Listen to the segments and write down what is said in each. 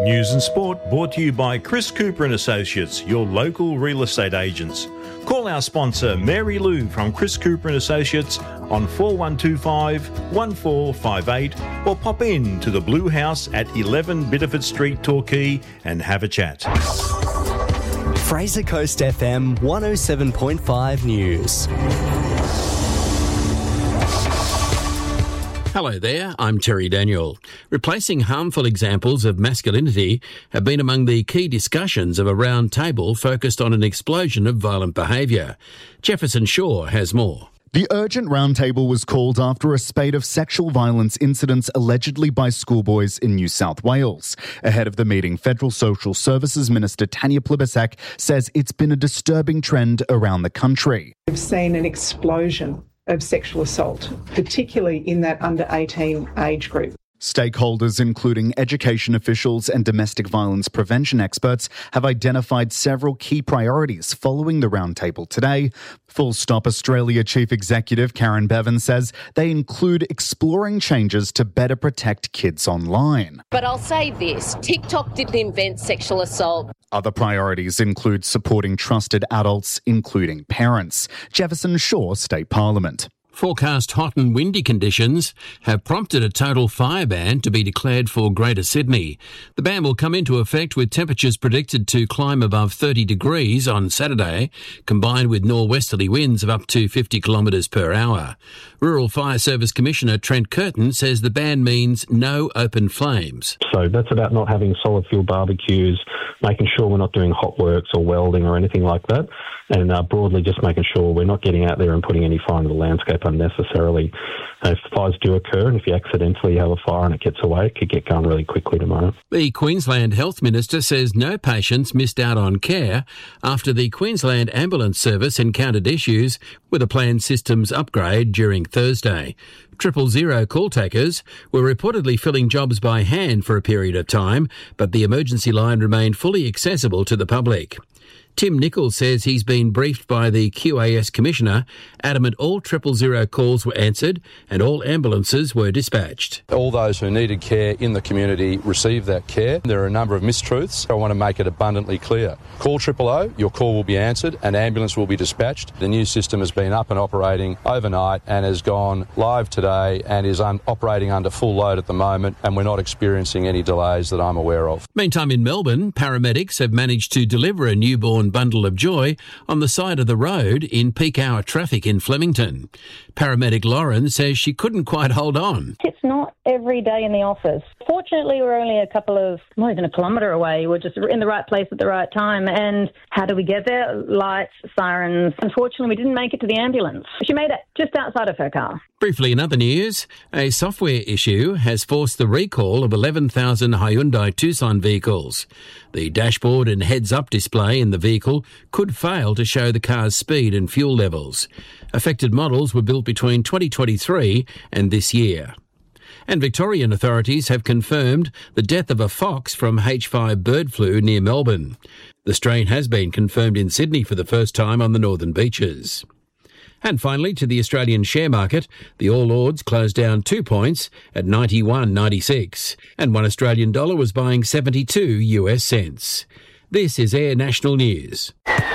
News and sport brought to you by Chris Cooper and Associates, your local real estate agents. Call our sponsor Mary Lou from Chris Cooper and Associates on 4125 1458 or pop in to the Blue House at 11 Biddeford Street, Torquay and have a chat. Fraser Coast FM 107.5 News. Hello there, I'm Terry Daniel. Replacing harmful examples of masculinity have been among the key discussions of a round table focused on an explosion of violent behaviour. Jefferson Shaw has more. The urgent roundtable was called after a spate of sexual violence incidents allegedly by schoolboys in New South Wales. Ahead of the meeting, Federal Social Services Minister Tanya Plibersek says it's been a disturbing trend around the country. We've seen an explosion of sexual assault, particularly in that under 18 age group. Stakeholders, including education officials and domestic violence prevention experts, have identified several key priorities following the roundtable today. Full Stop Australia Chief Executive Karen Bevan says they include exploring changes to better protect kids online. But I'll say this, TikTok didn't invent sexual assault. Other priorities include supporting trusted adults, including parents. Jefferson Shaw State Parliament. Forecast hot and windy conditions have prompted a total fire ban to be declared for Greater Sydney. The ban will come into effect with temperatures predicted to climb above 30 degrees on Saturday, combined with nor'westerly winds of up to 50 kilometres per hour. Rural Fire Service Commissioner Trent Curtin says the ban means no open flames. So that's about not having solid fuel barbecues, making sure we're not doing hot works or welding or anything like that, and broadly just making sure we're not getting out there and putting any fire into the landscape unnecessarily. If fires do occur, and if you accidentally have a fire and it gets away, it could get going really quickly tomorrow. The Queensland Health Minister says no patients missed out on care after the Queensland Ambulance Service encountered issues with a planned systems upgrade during Thursday. 000 call takers were reportedly filling jobs by hand for a period of time, but the emergency line remained fully accessible to the public. Tim Nichols says he's been briefed by the QAS Commissioner, adamant all 000 calls were answered and all ambulances were dispatched. All those who needed care in the community received that care. There are a number of mistruths. I want to make it abundantly clear. Call 000, your call will be answered, an ambulance will be dispatched. The new system has been up and operating overnight and has gone live today and is operating under full load at the moment, and we're not experiencing any delays that I'm aware of. Meantime, in Melbourne, paramedics have managed to deliver a newborn bundle of joy on the side of the road in peak hour traffic in Flemington. Paramedic Lauren says she couldn't quite hold on. It's not every day in the office. Fortunately, we're only not even a kilometre away. We're just in the right place at the right time. And how do we get there? Lights, sirens. Unfortunately, we didn't make it to the ambulance. She made it just outside of her car. Briefly in other news, a software issue has forced the recall of 11,000 Hyundai Tucson vehicles. The dashboard and heads-up display in the vehicle could fail to show the car's speed and fuel levels. Affected models were built between 2023 and this year. And Victorian authorities have confirmed the death of a fox from H5 bird flu near Melbourne. The strain has been confirmed in Sydney for the first time on the northern beaches. And finally, to the Australian share market, the All Ords closed down 2 points at 91.96, and $1 Australian was buying 72 US cents. This is Air National News.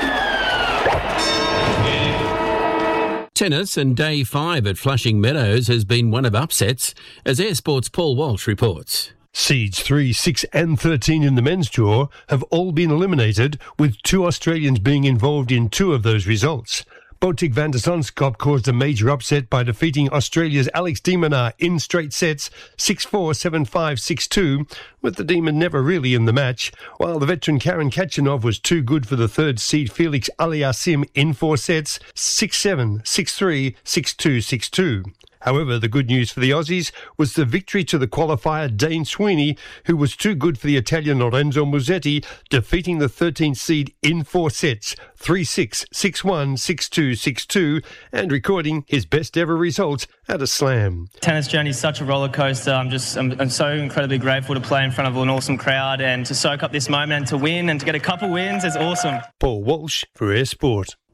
Tennis and day 5 at Flushing Meadows has been one of upsets, as Air Sport's Paul Walsh reports. Seeds 3, 6 and 13 in the men's draw have all been eliminated, with 2 Australians being involved in 2 of those results. Botic van der Zandschap caused a major upset by defeating Australia's Alex de Minaur in straight sets 6-4, 7-5, 6-2, with the Demon never really in the match, while the veteran Karen Khachanov was too good for the third seed Felix Aliassime in 4 sets 6-7, 6-3, 6-2, 6-2. However, the good news for the Aussies was the victory to the qualifier Dane Sweeney, who was too good for the Italian Lorenzo Musetti, defeating the 13th seed in 4 sets, 3-6, 6-1, 6-2, 6-2, and recording his best ever result at a slam. Tennis journey is such a roller coaster. I'm so incredibly grateful to play in front of an awesome crowd and to soak up this moment and to win and to get a couple wins is awesome. Paul Walsh for Air Sport.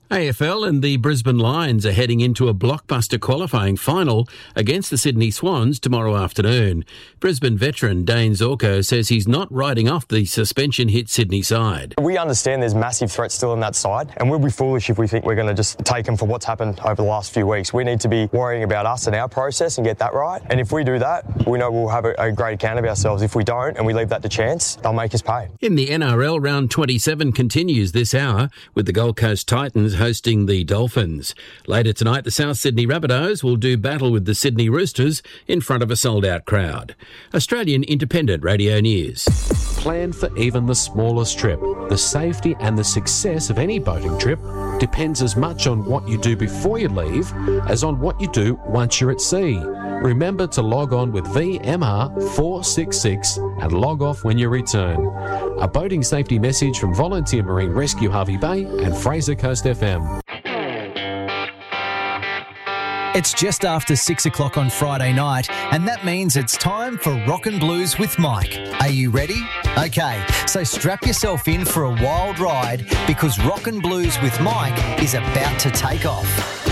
AFL and the Brisbane Lions are heading into a blockbuster qualifying final against the Sydney Swans tomorrow afternoon. Brisbane veteran Dane Zorko says he's not writing off the suspension-hit Sydney side. We understand there's massive threats still on that side, and we'll be foolish if we think we're going to just take them for what's happened over the last few weeks. We need to be worrying about us and our process and get that right. And if we do that, we know we'll have a great account of ourselves. If we don't and we leave that to chance, they'll make us pay. In the NRL, round 27 continues this hour with the Gold Coast Titans hosting the Dolphins. Later tonight, the South Sydney Rabbitohs will do battle with the Sydney Roosters in front of a sold-out crowd. Australian Independent Radio News. Plan for even the smallest trip. The safety and the success of any boating trip depends as much on what you do before you leave as on what you do once you're at sea. Remember to log on with VMR 466 and log off when you return. A boating safety message from Volunteer Marine Rescue Harvey Bay and Fraser Coast FM. It's just after 6 o'clock on Friday night, and that means it's time for Rock and Blues with Mike. Are you ready? Okay, so strap yourself in for a wild ride because Rock and Blues with Mike is about to take off.